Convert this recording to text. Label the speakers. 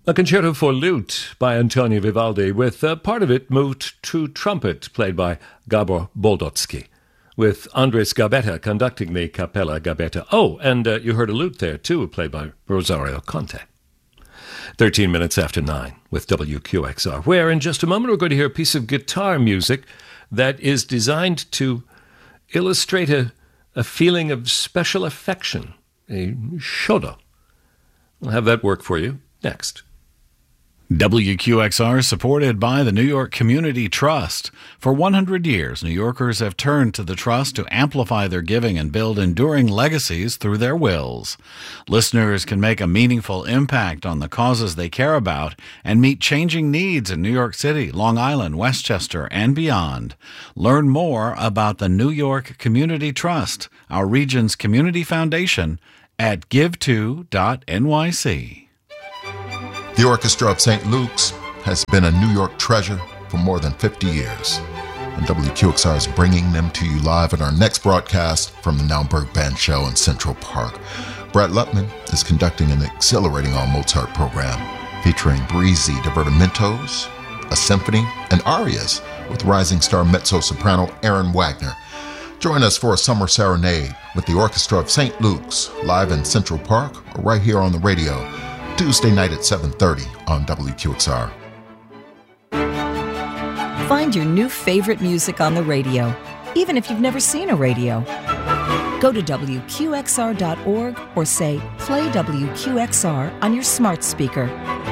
Speaker 1: A concerto for lute by Antonio Vivaldi, with part of it moved to trumpet, played by Gabor Boldotsky, with Andres Gabetta conducting the Capella Gabetta. Oh, and you heard a lute there, too, played by Rosario Conte. 13 minutes after 9 with WQXR, where in just a moment we're going to hear a piece of guitar music that is designed to illustrate a feeling of special affection, a shodo. We'll have that work for you next.
Speaker 2: WQXR is supported by the New York Community Trust. For 100 years, New Yorkers have turned to the Trust to amplify their giving and build enduring legacies through their wills. Listeners can make a meaningful impact on the causes they care about and meet changing needs in New York City, Long Island, Westchester, and beyond. Learn more about the New York Community Trust, our region's community foundation, at give2.nyc.
Speaker 3: The Orchestra of St. Luke's has been a New York treasure for more than 50 years, and WQXR is bringing them to you live in our next broadcast from the Naumburg Band Show in Central Park. Brad Lutman is conducting an exhilarating all-Mozart program featuring breezy divertimentos, a symphony, and arias with rising star mezzo-soprano Aaron Wagner. Join us for a summer serenade with the Orchestra of St. Luke's live in Central Park or right here on the radio, Tuesday night at 7:30 on WQXR.
Speaker 4: Find your new favorite music on the radio, even if you've never seen a radio. Go to WQXR.org or say, play WQXR on your smart speaker.